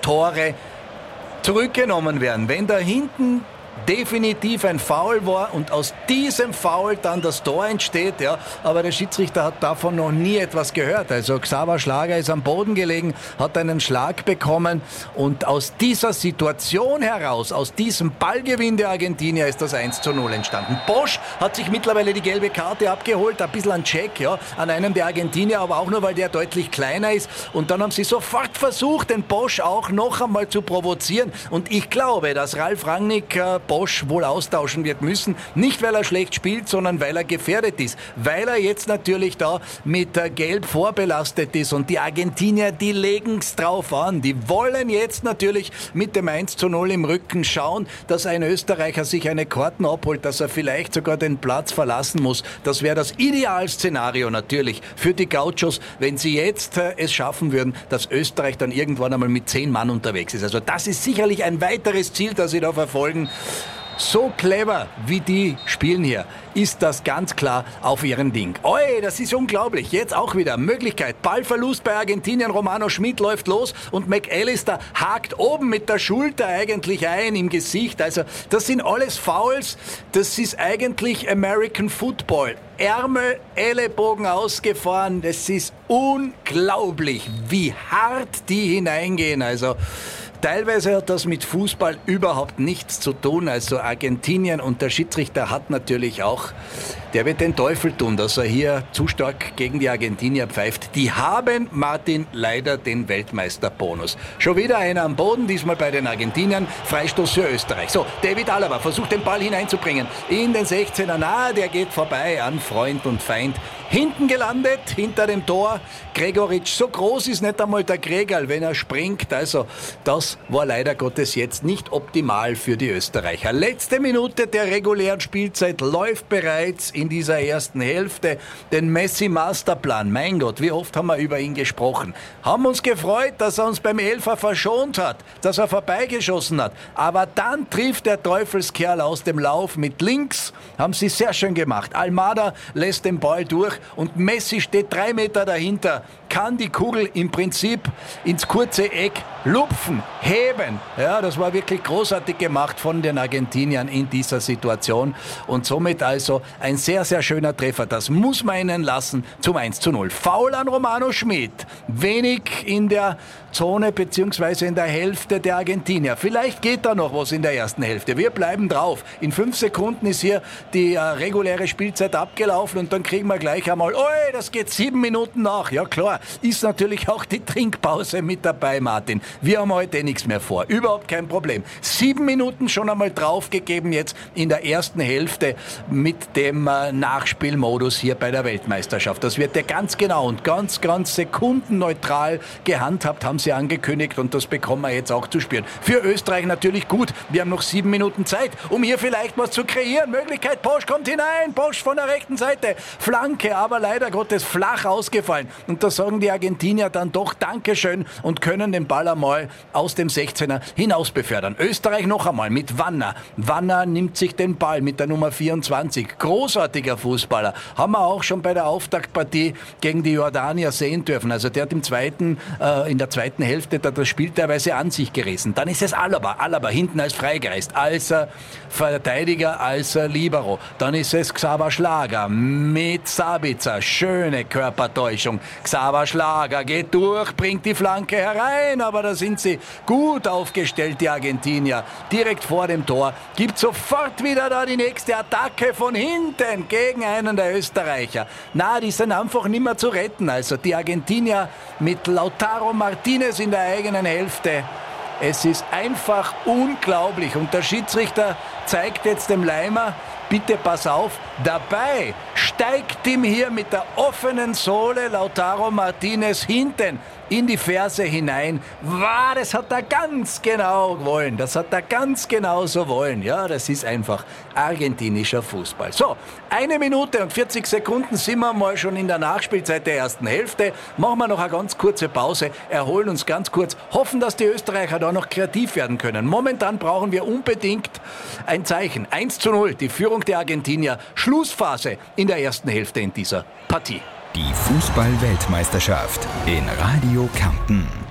Tore zurückgenommen werden. Wenn da hinten definitiv ein Foul war und aus diesem Foul dann das Tor entsteht, ja, aber der Schiedsrichter hat davon noch nie etwas gehört. Also Xaver Schlager ist am Boden gelegen, hat einen Schlag bekommen und aus dieser Situation heraus, aus diesem Ballgewinn der Argentinier ist das 1:0 entstanden. Bosch hat sich mittlerweile die gelbe Karte abgeholt, ein bisschen an Check, ja, an einem der Argentinier, aber auch nur, weil der deutlich kleiner ist und dann haben sie sofort versucht, den Bosch auch noch einmal zu provozieren und ich glaube, dass Ralf Rangnick Bosch wohl austauschen wird müssen. Nicht, weil er schlecht spielt, sondern weil er gefährdet ist. Weil er jetzt natürlich da mit Gelb vorbelastet ist. Und die Argentinier, die legen es drauf an. Die wollen jetzt natürlich mit dem 1:0 im Rücken schauen, dass ein Österreicher sich eine Karten abholt, dass er vielleicht sogar den Platz verlassen muss. Das wäre das Idealszenario natürlich für die Gauchos, wenn sie jetzt es schaffen würden, dass Österreich dann irgendwann einmal mit 10 Mann unterwegs ist. Also das ist sicherlich ein weiteres Ziel, das sie da verfolgen. So clever, wie die spielen hier, ist das ganz klar auf ihrem Ding. Oi, das ist unglaublich. Jetzt auch wieder Möglichkeit. Ballverlust bei Argentinien. Romano Schmid läuft los und McAllister hakt oben mit der Schulter eigentlich ein im Gesicht. Also das sind alles Fouls. Das ist eigentlich American Football. Ärmel, Ellenbogen ausgefahren. Das ist unglaublich, wie hart die hineingehen. Also teilweise hat das mit Fußball überhaupt nichts zu tun. Also Argentinien und der Schiedsrichter hat natürlich auch, der wird den Teufel tun, dass er hier zu stark gegen die Argentinier pfeift. Die haben, Martin, leider den Weltmeisterbonus. Schon wieder einer am Boden, diesmal bei den Argentiniern. Freistoß für Österreich. So, David Alaba versucht den Ball hineinzubringen in den 16er. Na, der geht vorbei an Freund und Feind. Hinten gelandet, hinter dem Tor. Gregoritsch, so groß ist nicht einmal der Gregal, wenn er springt. Also das war leider Gottes jetzt nicht optimal für die Österreicher. Letzte Minute der regulären Spielzeit läuft bereits in dieser ersten Hälfte. Den Messi-Masterplan, mein Gott, wie oft haben wir über ihn gesprochen. Haben uns gefreut, dass er uns beim Elfer verschont hat, dass er vorbeigeschossen hat. Aber dann trifft der Teufelskerl aus dem Lauf mit links. Haben sie sehr schön gemacht. Almada lässt den Ball durch und Messi steht 3 Meter dahinter, kann die Kugel im Prinzip ins kurze Eck lupfen, heben. Ja, das war wirklich großartig gemacht von den Argentiniern in dieser Situation und somit also ein sehr, sehr schöner Treffer. Das muss man ihnen lassen zum 1:0. Foul an Romano Schmid. Wenig in der Zone bzw. in der Hälfte der Argentinier. Vielleicht geht da noch was in der ersten Hälfte. Wir bleiben drauf. In 5 Sekunden ist hier die reguläre Spielzeit abgelaufen und dann kriegen wir gleich einmal, oi, das geht 7 Minuten nach. Ja klar, ist natürlich auch die Trinkpause mit dabei, Martin. Wir haben heute nichts mehr vor. Überhaupt kein Problem. 7 Minuten schon einmal draufgegeben jetzt in der ersten Hälfte mit dem Nachspielmodus hier bei der Weltmeisterschaft. Das wird ja ganz genau und ganz sekundenneutral gehandhabt, haben sie angekündigt und das bekommen wir jetzt auch zu spüren. Für Österreich natürlich gut. Wir haben noch 7 Minuten Zeit, um hier vielleicht was zu kreieren. Möglichkeit, Bosch kommt hinein, Bosch von der rechten Seite. Flanke, aber leider Gottes flach ausgefallen. Und da sagen die Argentinier dann doch Dankeschön und können den Ball einmal aus dem 16er hinaus befördern. Österreich noch einmal mit Wanner. Wanner nimmt sich den Ball mit der Nummer 24. Großartiger Fußballer. Haben wir auch schon bei der Auftaktpartie gegen die Jordanier sehen dürfen. Also der hat in der zweiten Hälfte das Spiel teilweise an sich gerissen. Dann ist es Alaba hinten als Freigeist, als Verteidiger, als Libero. Dann ist es Xaver Schlager mit Sabitzer. Schöne Körpertäuschung. Xaver Schlager geht durch, bringt die Flanke herein, aber da sind sie gut aufgestellt, die Argentinier. Direkt vor dem Tor gibt sofort wieder da die nächste Attacke von hinten gegen einen der Österreicher. Na, die sind einfach nicht mehr zu retten. Also die Argentinier mit Lautaro Martinez in der eigenen Hälfte. Es ist einfach unglaublich. Und der Schiedsrichter zeigt jetzt dem Leimer, bitte pass auf, dabei steigt ihm hier mit der offenen Sohle Lautaro Martinez hinten in die Ferse hinein. Das hat er ganz genau wollen. Das hat er ganz genau so wollen. Ja, das ist einfach argentinischer Fußball. So, 1 Minute und 40 Sekunden sind wir mal schon in der Nachspielzeit der ersten Hälfte. Machen wir noch eine ganz kurze Pause, erholen uns ganz kurz, hoffen, dass die Österreicher da noch kreativ werden können. Momentan brauchen wir unbedingt ein Zeichen. 1:0, die Führung der Argentinier. Schlussphase in der ersten Hälfte in dieser Partie. Die Fußball-Weltmeisterschaft in Radio Kärnten.